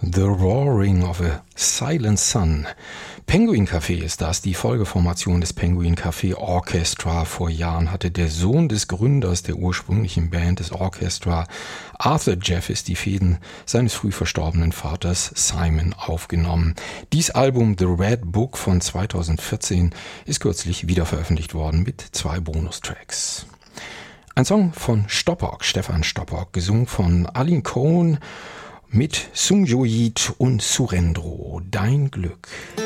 The Roaring of a Silent Sun. Penguin Café ist das, die Folgeformation des Penguin Café Orchestra. Vor Jahren hatte der Sohn des Gründers der ursprünglichen Band des Orchestra, Arthur Jeffes, die Fäden seines früh verstorbenen Vaters Simon aufgenommen. Dies Album The Red Book von 2014 ist kürzlich wieder veröffentlicht worden mit 2 Bonustracks. Ein Song von Stoppock, Stefan Stoppock, gesungen von Aline Cohn mit Sung Jo Yeat und Surendro, Dein Glück.